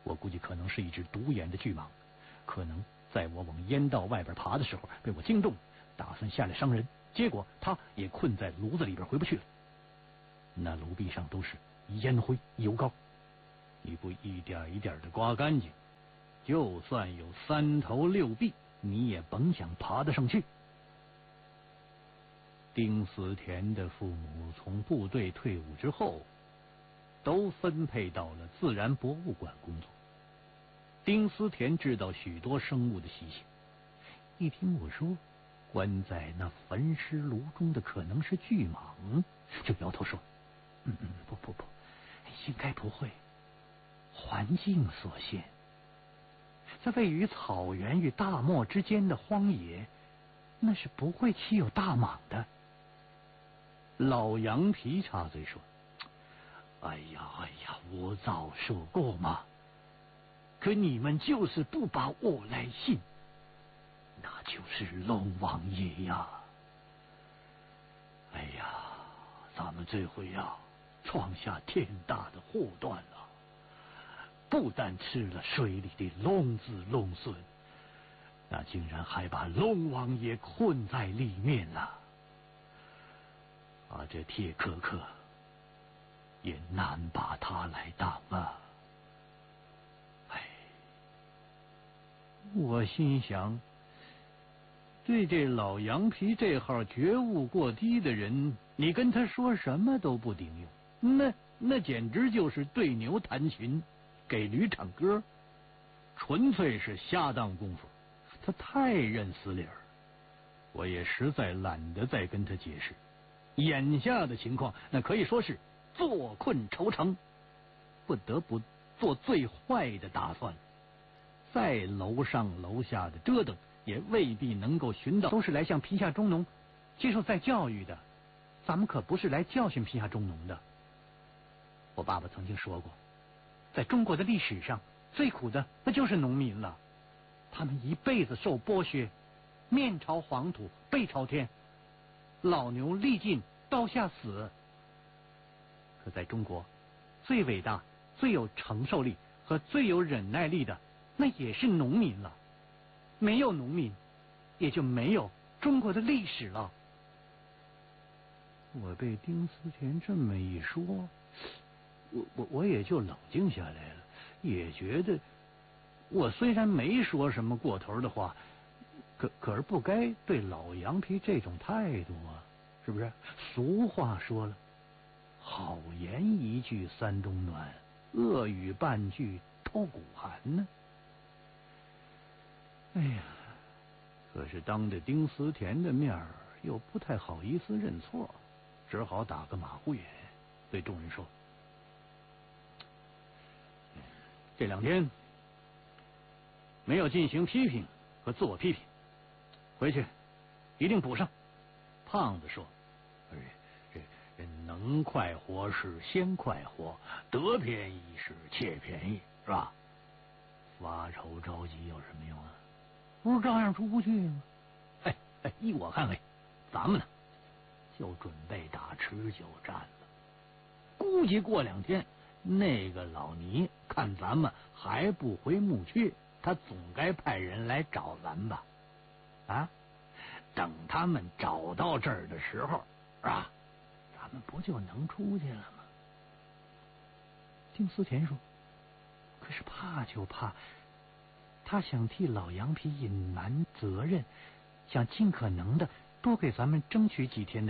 我估计可能是一只独眼的巨蟒，可能在我往烟道外边爬的时候被我惊动，打算下来伤人，结果它也困在炉子里边回不去了。那炉壁上都是烟灰油膏，你不一点一点的刮干净，就算有3头6臂，你也甭想爬得上去。丁思田的父母从部队退伍之后，都分配到了自然博物馆工作。丁思田知道许多生物的习性，一听我说关在那焚尸炉中的可能是巨蟒，就摇头说：“不，应该不会，环境所限。在位于草原与大漠之间的荒野，那是不会栖有大蟒的。”老羊皮插嘴说：“哎呀，我早说过嘛，可你们就是不把我来信，那就是龙王爷呀！哎呀，咱们这回呀，创下天大的祸端了，不但吃了水里的龙子龙孙，那竟然还把龙王爷困在里面了。这铁壳壳也难把他来当啊！”我心想，对这老羊皮这号觉悟过低的人，你跟他说什么都不顶用，那简直就是对牛弹琴，给驴唱歌，纯粹是瞎当功夫。他太认死理儿，我也实在懒得再跟他解释。眼下的情况，那可以说是坐困愁城，不得不做最坏的打算。再楼上楼下的折腾，也未必能够寻到。都是来向皮下中农接受再教育的，咱们可不是来教训皮下中农的。我爸爸曾经说过，在中国的历史上，最苦的那就是农民了。他们一辈子受剥削，面朝黄土背朝天，老牛力尽刀下死。可在中国，最伟大、最有承受力和最有忍耐力的，那也是农民了。没有农民，也就没有中国的历史了。我被丁思田这么一说，我也就冷静下来了，也觉得我虽然没说什么过头的话，可是不该对老羊皮这种态度啊，是不是？俗话说了，好言一句三冬暖，恶语半句透骨寒呢。哎呀，可是当着丁思田的面又不太好意思认错，只好打个马虎眼，对众人说：“这2天没有进行批评和自我批评，回去一定补上。”胖子说：“这能快活是先快活，得便宜是切便宜，是吧？发愁着急有什么用啊？不是照样出不去吗？依我看，咱们呢就准备打持久战了。估计过2天，那个老尼看咱们还不回墓区，他总该派人来找咱吧？等他们找到这儿的时候，咱们不就能出去了吗？”丁思田说：“可是怕就怕，他想替老羊皮隐瞒责任，想尽可能的多给咱们争取几天的